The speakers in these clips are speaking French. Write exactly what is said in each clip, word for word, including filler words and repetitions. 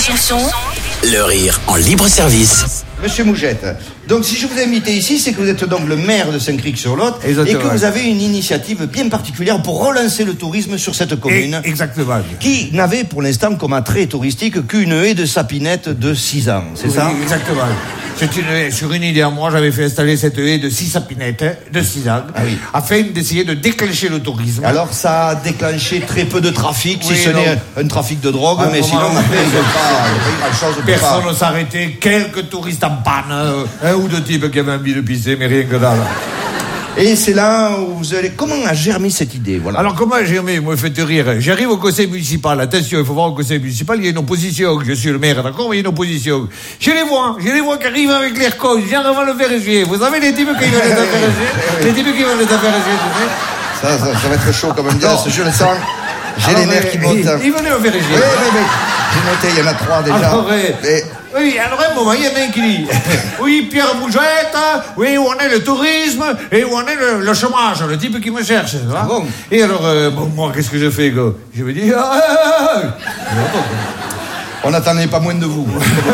chanson. Le rire en libre service. Monsieur Mougette, donc si je vous ai invité ici, c'est que vous êtes donc le maire de Saint-Cricq-sur-Lot et que vous avez une initiative bien particulière pour relancer le tourisme sur cette commune. Et, exactement. Qui n'avait pour l'instant comme attrait touristique qu'une haie de sapinette de six ans, c'est oui, ça? Exactement. C'est une haie, sur une idée à moi, j'avais fait installer cette haie de six sapinettes de six ans, ah oui. afin d'essayer de déclencher le tourisme. Alors ça a déclenché très peu de trafic, oui, si ce n'est un trafic de drogue, ah, mais sinon après il n'y a pas grand-chose. Personne ne s'arrêtait, quelques touristes en panne, euh, un ou deux types qui avaient envie de pisser, mais rien que dalle. Et c'est là où vous allez... Comment a germé cette idée, voilà. Alors comment a germé? Moi, faites rire. J'arrive au conseil municipal. Attention, il faut voir au conseil municipal, il y a une opposition. Je suis le maire, d'accord, mais il y a une opposition. Je les vois, je les vois qui arrivent avec l'air con. Je viens avant le vérifier. Vous savez les types qui veulent les affaires Les types qui veulent les affaires ça, ça, ça va être chaud quand même. Bien, je le sens. J'ai les nerfs qui montent. Ils venaient au vérifier. Oui, oui, oui. J'ai noté, il y en a trois déjà. Alors, mais... Oui, alors un moment, il y en a un qui dit oui, Pierre Mougette, oui, où en est le tourisme et où en est le, le chômage, le type qui me cherche. Ah bon. Et alors, euh, bon, moi, qu'est-ce que je fais, quoi? Je me dis ah, ah, ah. On n'attendait pas moins de vous.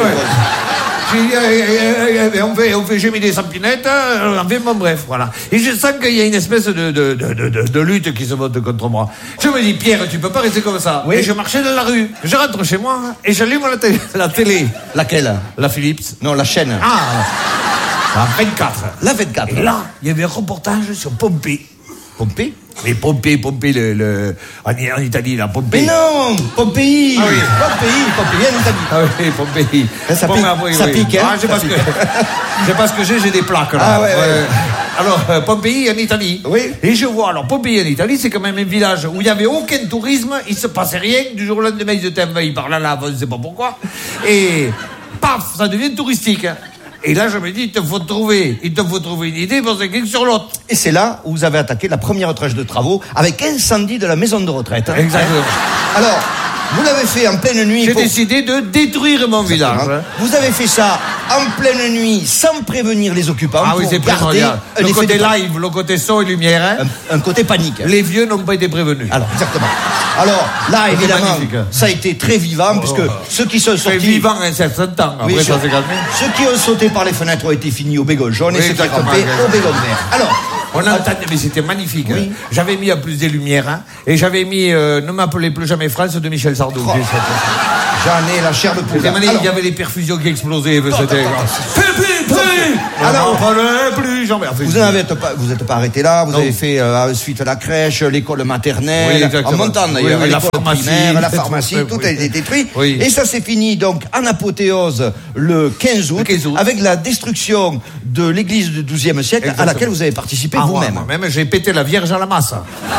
J'ai dit, euh, euh, on fait, on fait, j'ai mis des sampinettes, euh, enfin, bon, bref, voilà. Et je sens qu'il y a une espèce de, de, de, de, de, de lutte qui se monte contre moi. Je me dis, Pierre, tu peux pas rester comme ça. Oui. Et je marchais dans la rue. Je rentre chez moi et j'allume la télé. La télé. Laquelle? La Philips. Non, la chaîne. Ah, la vingt-quatre. La vingt-quatre. Et là, il y avait un reportage sur Pompée. Pompée? Mais Pompée, Pompée, le, le, en, en Italie, là, Pompée. Mais non, Pompéi. Ah oui. Pompéi, Pompéi, en Italie. Ah oui, Pompéi. Ça bon, pique, bah, oui, ça oui. pique, hein. Ah, j'ai pas ce que, j'ai pas ce que j'ai, j'ai des plaques, là. Ah ouais, ouais. Euh, alors, euh, Pompéi, en Italie. Oui. Et je vois, alors, Pompéi, en Italie, c'est quand même un village où il n'y avait aucun tourisme, il se passait rien, du jour au lendemain, ils étaient envahis par la lave, on ne sait pas pourquoi. Et, paf, ça devient touristique. Et là, je me dis, il te faut trouver, il te faut trouver une idée pour Saint-Cricq-sur-Lot. Et c'est là où vous avez attaqué la première tranche de travaux avec incendie de la maison de retraite. Hein. Exactement. Alors, vous l'avez fait en pleine nuit. J'ai pour... décidé de détruire mon village. Hein. Vous avez fait ça en pleine nuit, sans prévenir les occupants. Ah oui, c'est primordial. Le côté live, le côté son et lumière. Hein. Un, un côté panique. Les vieux n'ont pas été prévenus. Alors, exactement. Alors, là, évidemment, ça a été très vivant, oh, puisque ceux qui sont sortis... C'est vivant un certain temps, après oui, ça s'est calmé. Ceux qui ont sauté par les fenêtres ont été finis au bégon jaune, oui, et ceux qui rampaient au bégon vert. Alors... On entendait, mais c'était magnifique. Oui. Hein. J'avais mis en plus des lumières, hein, et j'avais mis euh, Ne m'appelez plus jamais France de Michel Sardou. Oh. J'en ai la chair de poule. Il y avait les perfusions qui explosaient. C'était... Alors, plus jamais. Vous n'êtes pas, vous n'êtes pas arrêté là. Vous non. avez fait euh, ensuite la crèche, l'école maternelle, oui, en montant d'ailleurs, oui, oui, l'école la primaire, la pharmacie, tout a été détruit. Oui. Et ça s'est fini donc en apothéose le quinze août, le quinze août. Avec la destruction de l'église du douzième siècle. Exactement. À laquelle vous avez participé ah, vous-même. Moi-même, j'ai pété la Vierge à la masse.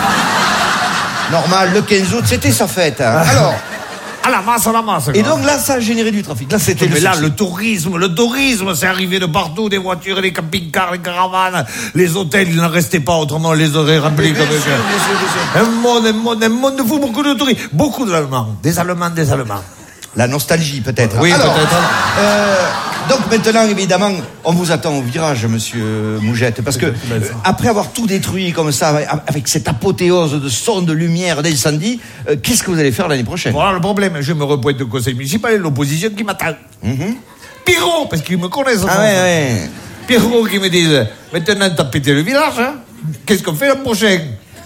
Normal, le quinze août, c'était sa fête. Hein. Alors. À la masse, à la masse. Et donc là, ça a généré du trafic. Là, c'était. Mais là, le tourisme, le tourisme, c'est arrivé de partout, des voitures, les camping-cars, les caravanes, les hôtels, il n'en restait pas, autrement on les aurait remplis comme ça. Un monde, un monde, un monde de fou, beaucoup de touristes, beaucoup d'Allemands, des Allemands, des Allemands. La nostalgie, peut-être. Oui, alors, peut-être. Euh, donc maintenant, évidemment, on vous attend au virage, monsieur Mougette, parce que euh, après avoir tout détruit comme ça, avec cette apothéose de son, de lumière, d'incendie, euh, qu'est-ce que vous allez faire l'année prochaine? Voilà le problème, je me repointe au conseil municipal et l'opposition qui m'attend. Mm-hmm. Pierrot, parce qu'ils me connaissent. Ah ouais, ouais. Pierrot qui me disent, maintenant t'as pété le village, hein, qu'est-ce qu'on fait l'an prochain?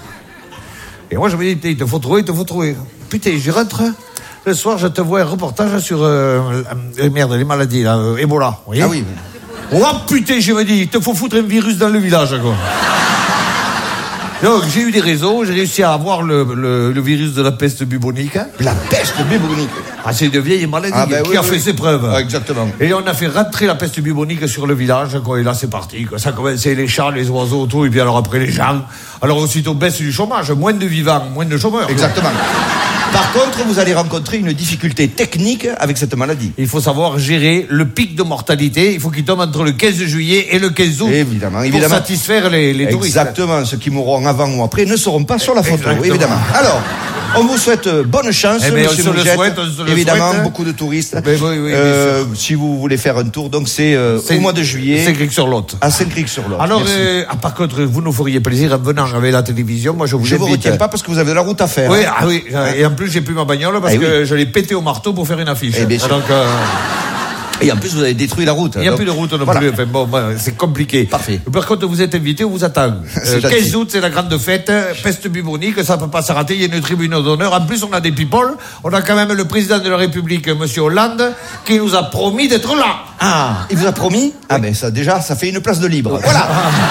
Et moi je me dis, il te faut trouver, il te faut trouver. Putain, je rentre. Le soir, je te vois un reportage sur euh, euh, merde, les maladies, là, euh, Ebola. Vous voyez? Ah oui. Oh putain, je me dis, il te faut foutre un virus dans le village, quoi. Donc, j'ai eu des réseaux, j'ai réussi à avoir le, le, le virus de la peste bubonique. Hein. La peste bubonique? Ah, c'est une vieille maladie ah, ben, qui oui, a oui. fait ses preuves. Ah, exactement. Et on a fait rentrer la peste bubonique sur le village, quoi, et là, c'est parti, quoi. Ça a commencé les chats, les oiseaux, tout, et puis alors après les gens. Alors, aussitôt, baisse du chômage, moins de vivants, moins de chômeurs. Exactement. Par contre, vous allez rencontrer une difficulté technique avec cette maladie. Il faut savoir gérer le pic de mortalité. Il faut qu'il tombe entre le quinze juillet et le quinze août. Évidemment, pour évidemment. satisfaire les, les touristes. Exactement. Ceux qui mourront avant ou après ne seront pas sur la photo, exactement. Évidemment. Alors, On vous souhaite bonne chance, eh ben, monsieur on se le Mougette. souhaite, on se le Évidemment, souhaite, hein. beaucoup de touristes. Ben oui, oui, euh, si vous voulez faire un tour, donc c'est, euh, au mois de juillet. Saint-Cric-sur-Lot. À Saint-Cric-sur-Lot. Alors, euh, ah, par contre, vous nous feriez plaisir en venant avec la télévision. Moi, je vous Je invite. vous retiens pas parce que vous avez de la route à faire. Oui, hein. ah oui. Et en plus, j'ai plus ma bagnole parce eh que oui. je l'ai pété au marteau pour faire une affiche. Eh bien sûr. Donc, euh... Et en plus, vous avez détruit la route. il n'y a donc, plus de route non voilà. plus. Enfin, bon, ben, c'est compliqué. Parfait. Par contre, vous êtes invité, on vous attend. C'est Euh, gentil. quinze août, c'est la grande fête. Peste bubonique, ça peut pas se rater. Il y a une tribune d'honneur. En plus, on a des people. On a quand même le président de la République, monsieur Hollande, qui nous a promis d'être là. Ah, il vous a promis? Ah, ben ça, déjà, ça fait une place de libre. Voilà.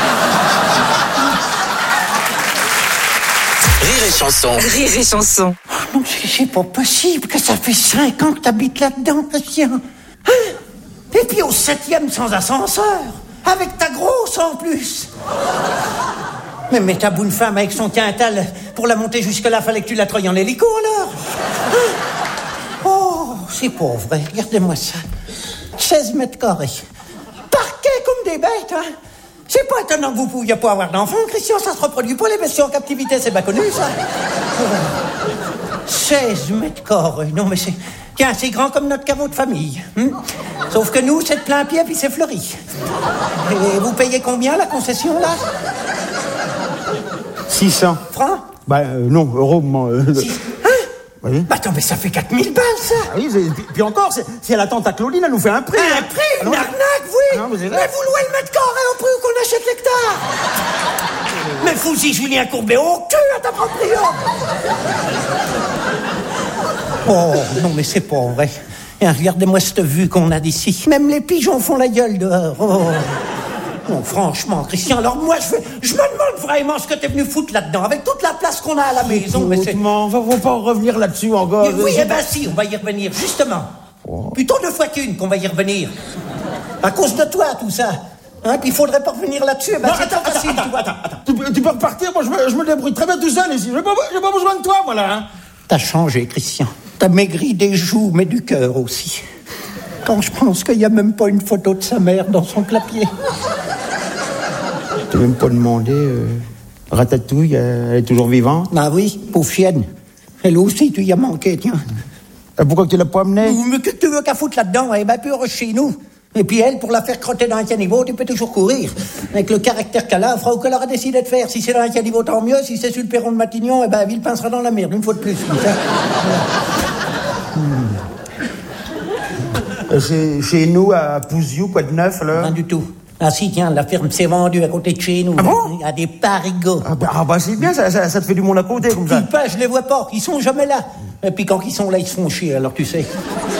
Rire et chanson. Rire et chanson. Non, c'est c'est pas possible que ça fait cinq ans que t'habites là-dedans, Christian. Hein? Et puis au septième sans ascenseur, avec ta grosse en plus. Mais, mais ta bonne femme avec son quintal, pour la monter jusque-là, fallait que tu la treuilles en hélico alors. Hein? Oh, c'est pas vrai, regardez-moi ça. seize mètres carrés. Parquet comme des bêtes, hein. C'est pas étonnant que vous pouviez pas avoir d'enfants, Christian, ça se reproduit pas, les bestiaux en captivité, c'est pas connu, ça. seize mètres carrés, non mais c'est... Tiens, c'est grand comme notre caveau de famille. Hein? Sauf que nous, c'est de plein pied, puis c'est fleuri. Et vous payez combien, la concession, là? six cents. Francs? Bah euh, non, euros. Euh, Six- Hein? oui. Bah attends, mais ça fait quatre mille balles, ça. Ah oui, c'est- puis, puis encore, c'est- si elle attend ta Claudine, elle nous fait un prix. Un hein. prix, une Alors, arnaque, oui. Non, mais c'est mais vrai. vous louez le mètre carré au prix où qu'on achète l'hectare. Mais fous-y Julien Courbet au cul à ta proprio. Oh, non, mais c'est pas vrai. Et regardez-moi cette vue qu'on a d'ici. Même les pigeons font la gueule dehors. Oh. Non, franchement, Christian, alors moi, je, fais- je me demande vraiment ce que t'es venu foutre là-dedans, avec toute la place qu'on a à la maison. Mais c'est... Écoute-moi, on va, on va pas revenir là-dessus encore. Mais oui, Je- eh ben si, on va y revenir, justement. Plutôt deux fois qu'une qu'on va y revenir. À cause de toi, tout ça. Hein, puis il faudrait pas revenir là-dessus, eh ben Non, c'est attends, pas facile, attends, tu vois. attends, attends. Tu, peux- tu peux repartir, moi je me, je me débrouille très bien tout seul ici. J'ai pas, j'ai pas besoin de toi, moi là. Hein. T'as changé, Christian. T'as maigri des joues, mais du cœur aussi. Quand je pense qu'il y a même pas une photo de sa mère dans son clapier. Tu même pas demandé. Euh, Ratatouille, elle est toujours vivante. Ah oui, pauvre chienne. Elle aussi, tu y as manqué, tiens. Euh, Pourquoi tu l'as pas amenée? Mais que tu veux qu'à foutre là-dedans, elle est bien pure chez nous. Et puis elle, pour la faire crotter dans un caniveau, tu peux toujours courir. Avec le caractère qu'elle a, elle fera ou qu'elle aura décidé de faire. Si c'est dans un caniveau, tant mieux. Si c'est sur le perron de Matignon, eh ben, Villepin sera dans la merde, une fois de plus. Comme ça. Euh, chez, chez nous, à Pouziou, quoi de neuf, là? Rien du tout. Ah si, tiens, la ferme s'est vendue à côté de chez nous. Ah bon? Il y a des parigots. Ah bah, ah bah, c'est bien, ça, ça, ça te fait du monde à côté, comme ça. Puis pas, je les vois pas. Ils sont jamais là. Et puis quand ils sont là, ils se font chier, alors tu sais.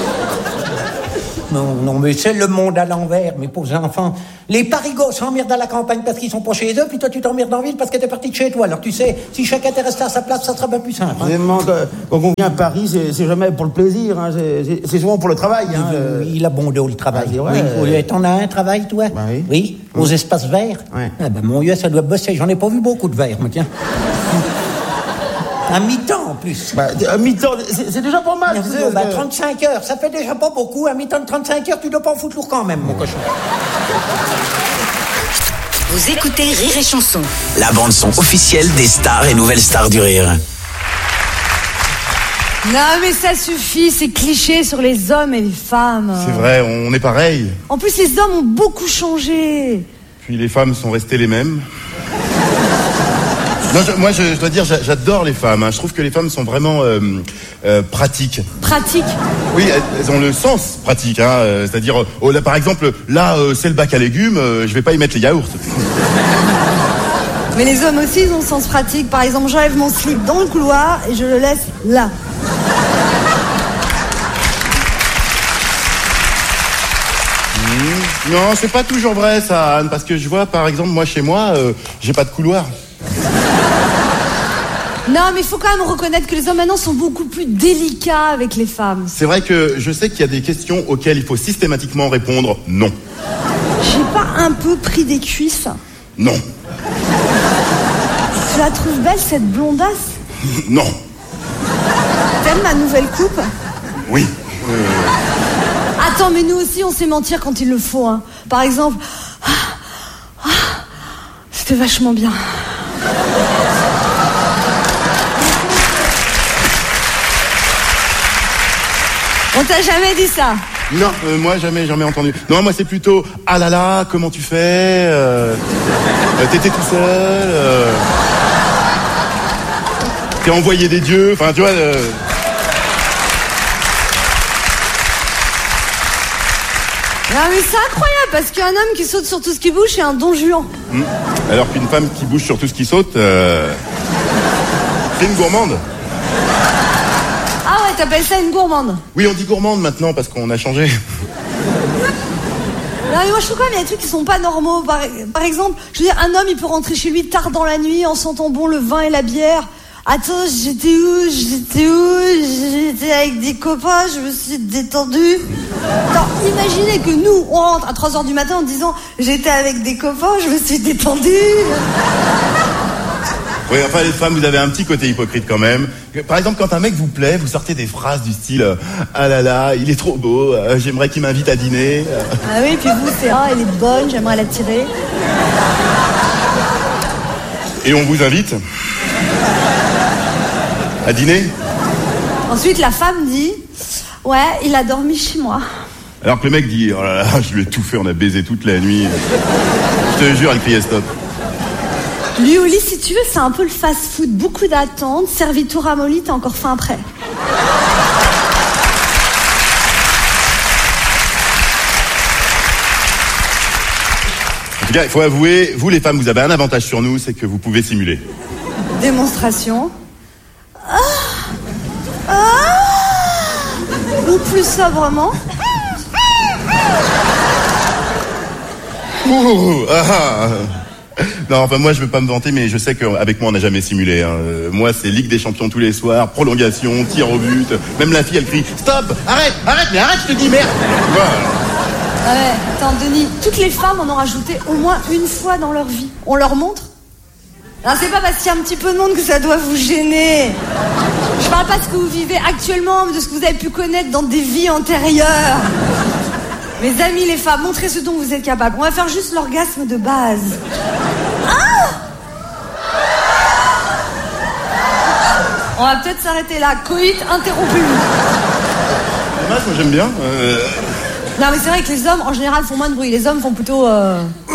Non, non, mais c'est le monde à l'envers, mes pauvres enfants. Les parigots s'emmerdent à la campagne parce qu'ils sont pas chez eux, puis toi tu t'emmerdes en ville parce que t'es parti de chez toi. Alors tu sais, si chacun était resté à sa place, ça serait bien plus simple. Hein. Vraiment, quand quand on vient à Paris, c'est c'est jamais pour le plaisir, hein, c'est- c'est c'est souvent pour le travail. Hein, euh. Il a bon dos le travail. Ah, c'est vrai, oui, euh. oui, t'en as un travail, toi? Bah oui. Oui, aux espaces verts. Ouais. Ah ben mon Dieu, ça doit bosser. J'en ai pas vu beaucoup de verts, moi, tiens. À mi-temps, en plus. Bah, à mi-temps, c'est c'est déjà pas mal. Ah, tu oui, sais, bah, euh. trente-cinq heures, ça fait déjà pas beaucoup. À mi-temps de trente-cinq heures, tu dois pas en foutre lourd quand même, mon cochon. Vous écoutez Rire et chanson. La bande son officielle des stars et nouvelles stars du rire. Non mais ça suffit, ces clichés sur les hommes et les femmes. C'est vrai, on est pareil. En plus les hommes ont beaucoup changé. Puis les femmes sont restées les mêmes. Non, je- moi, je, je dois dire, j'a- j'adore les femmes. hein. Je trouve que les femmes sont vraiment euh, euh, pratiques. Pratique. Oui, elles, elles ont le sens pratique. Hein, euh, c'est-à-dire, euh, oh, là, par exemple, là, euh, c'est le bac à légumes. euh, je vais pas y mettre les yaourts. Mais les hommes aussi ils ont le sens pratique. Par exemple, j'enlève mon slip dans le couloir et je le laisse là. Non, c'est pas toujours vrai, ça, Anne, parce que je vois, par exemple, moi, chez moi, euh, j'ai pas de couloir. Non mais il faut quand même reconnaître que les hommes maintenant sont beaucoup plus délicats avec les femmes. C'est vrai que je sais qu'il y a des questions auxquelles il faut systématiquement répondre non. J'ai pas un peu pris des cuisses? Non. Tu la trouves belle cette blondasse? Non. T'aimes ma nouvelle coupe? Oui. Attends, mais nous aussi, on sait mentir quand il le faut. Hein. Par exemple, ah, ah, c'était vachement bien. On t'a jamais dit ça? Non, euh, moi jamais, jamais entendu. Non, moi c'est plutôt ah là là, comment tu fais euh, euh, T'étais tout seul euh, T'es envoyé des dieux, enfin tu vois. Euh... Non mais c'est incroyable parce qu'un homme qui saute sur tout ce qui bouge, c'est un don Juan. Mmh. Alors qu'une femme qui bouge sur tout ce qui saute, euh... c'est une gourmande. Ah ouais, t'appelles ça une gourmande? Oui, on dit gourmande maintenant parce qu'on a changé. Non mais moi je trouve quand même il y a des trucs qui sont pas normaux. Par, par exemple, je veux dire, un homme il peut rentrer chez lui tard dans la nuit en sentant bon le vin et la bière. Attends, j'étais où? J'étais où? J'étais avec des copains, je me suis détendue. Attends, imaginez que nous, on rentre à trois heures du matin en disant j'étais avec des copains, je me suis détendue. Oui, enfin les femmes, vous avez un petit côté hypocrite quand même. Par exemple, quand un mec vous plaît, vous sortez des phrases du style euh, ah là là, il est trop beau, euh, j'aimerais qu'il m'invite à dîner. Ah oui, puis vous, c'est ah, elle est bonne, j'aimerais la tirer. Et on vous invite à dîner. Ensuite, la femme dit ouais, il a dormi chez moi. Alors que le mec dit oh là là, je lui ai tout fait, on a baisé toute la nuit. Je te jure, elle criait stop. Lui au lit, si tu veux, c'est un peu le fast-food. Beaucoup d'attente, servi tout ramolli, t'as encore faim après. En tout cas, il faut avouer, vous les femmes, vous avez un avantage sur nous, c'est que vous pouvez simuler. Démonstration. Ah ah Ou plus sobrement. Ouh, ah, ah. Non, enfin moi je veux pas me vanter, mais je sais qu'avec moi on n'a jamais simulé. Hein. Euh, moi c'est Ligue des Champions tous les soirs, prolongation, tir au but. Même la fille elle crie stop, arrête, arrête, mais arrête, je te dis merde. Voilà. Ah ouais, attends Denis, toutes les femmes en ont rajouté au moins une fois dans leur vie. On leur montre? Alors c'est pas parce qu'il y a un petit peu de monde que ça doit vous gêner. Je parle pas de ce que vous vivez actuellement, mais de ce que vous avez pu connaître dans des vies antérieures. Mes amis les femmes, montrez ce dont vous êtes capables. On va faire juste l'orgasme de base. Ah On va peut-être s'arrêter là. Coït interrompu. Dommage, moi j'aime bien. Euh... Non mais c'est vrai que les hommes en général font moins de bruit. Les hommes font plutôt... Euh...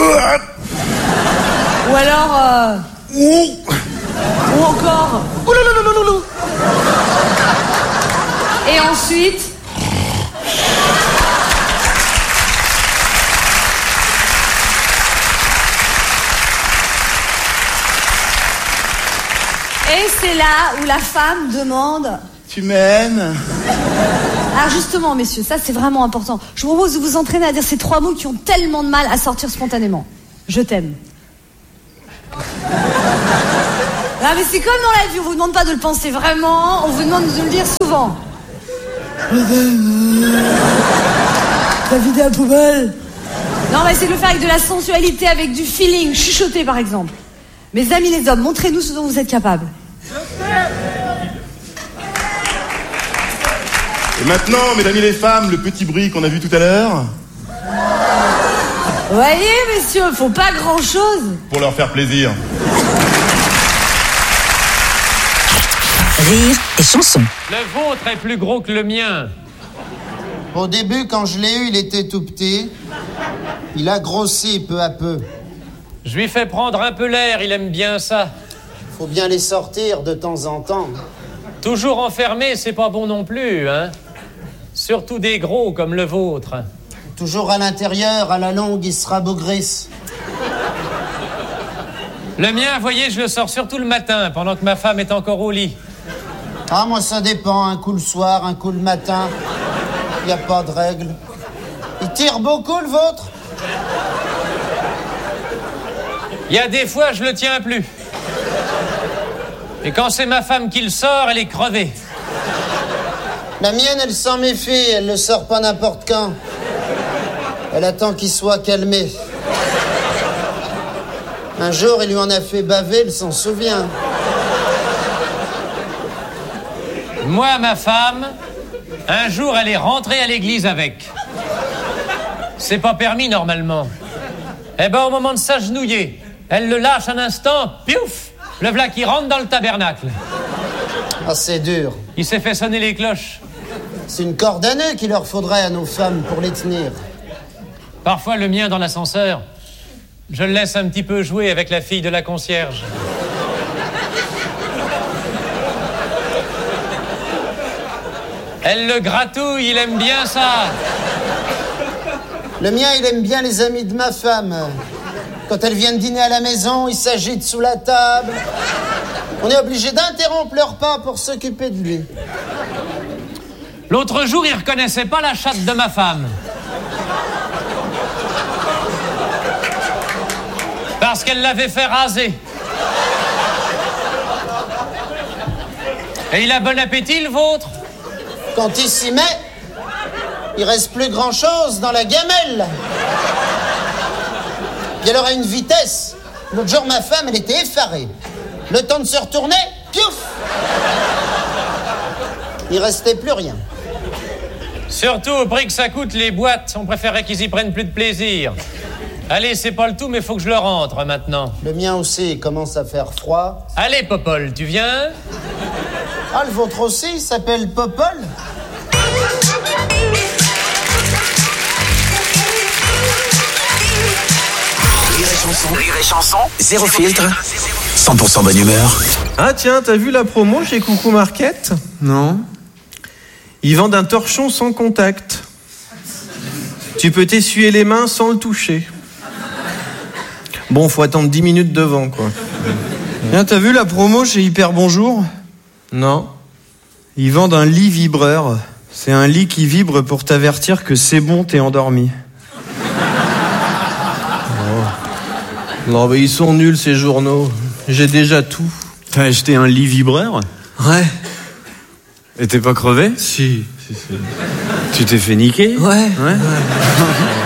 Ou alors... Euh... Ou encore... Et ensuite... Et c'est là où la femme demande... Tu m'aimes? Alors justement, messieurs, ça c'est vraiment important. Je vous propose de vous entraîner à dire ces trois mots qui ont tellement de mal à sortir spontanément. Je t'aime. Ah mais c'est comme dans la vie, on vous demande pas de le penser vraiment, on vous demande de le dire souvent. T'as vidé la poubelle. Non mais c'est de le faire avec de la sensualité, avec du feeling, chuchoter par exemple. Mes amis les hommes, montrez-nous ce dont vous êtes capables. Et maintenant, mes amis les femmes, le petit bruit qu'on a vu tout à l'heure. Voyez, messieurs, faut pas grand-chose. Pour leur faire plaisir. Rire et chanson. Le vôtre est plus gros que le mien. Au début, quand je l'ai eu, il était tout petit. Il a grossi peu à peu. Je lui fais prendre un peu l'air, il aime bien ça. Faut bien les sortir de temps en temps. Toujours enfermé, c'est pas bon non plus, hein. Surtout des gros comme le vôtre. Toujours à l'intérieur, à la longue, il sera bougrisse. Le mien, voyez, je le sors surtout le matin, pendant que ma femme est encore au lit. Ah, moi, ça dépend. Un coup le soir, un coup le matin. Il n'y a pas de règle. Il tire beaucoup, le vôtre? Il y a des fois, je le tiens plus. Et quand c'est ma femme qui le sort, elle est crevée. La mienne, elle s'en méfie. Elle le sort pas n'importe quand. Elle attend qu'il soit calmé. Un jour, il lui en a fait baver, elle s'en souvient. Moi, ma femme, un jour, elle est rentrée à l'église avec. C'est pas permis, normalement. Eh ben, au moment de s'agenouiller, elle le lâche un instant, piouf, le v'là qui rentre dans le tabernacle. Ah, c'est dur. Il s'est fait sonner les cloches. C'est une corde à nœud qu'il leur faudrait à nos femmes pour les tenir. Parfois, le mien dans l'ascenseur, je le laisse un petit peu jouer avec la fille de la concierge. Elle le gratouille, il aime bien ça. Le mien, il aime bien les amis de ma femme. Quand elle vient de dîner à la maison, il s'agite sous la table. On est obligé d'interrompre le repas pour s'occuper de lui. L'autre jour, il reconnaissait pas la chatte de ma femme. Parce qu'elle l'avait fait raser. Et il a bon appétit, le vôtre? Quand il s'y met, il reste plus grand-chose dans la gamelle. Puis elle aura une vitesse. L'autre jour, ma femme, elle était effarée. Le temps de se retourner, piouf! Il restait plus rien. Surtout au prix que ça coûte les boîtes, on préférait qu'ils y prennent plus de plaisir. Allez, c'est pas le tout, mais faut que je le rentre maintenant. Le mien aussi, il commence à faire froid. Allez, Popol, tu viens? Ah, le vôtre aussi, il s'appelle Popol? Rire et chanson, rire et chanson, zéro filtre, cent pour cent bonne humeur. Ah tiens, t'as vu la promo chez Coucou Market? Non. Ils vendent un torchon sans contact. Tu peux t'essuyer les mains sans le toucher. Bon, faut attendre dix minutes devant, quoi. Tiens, t'as vu la promo chez Hyper Bonjour? Non. Ils vendent un lit vibreur. C'est un lit qui vibre pour t'avertir que c'est bon, t'es endormi. Oh. Non, mais ils sont nuls, ces journaux. J'ai déjà tout. T'as acheté un lit vibreur? Ouais. Et t'es pas crevé? Si, si, si. Tu t'es fait niquer? Ouais. Ouais.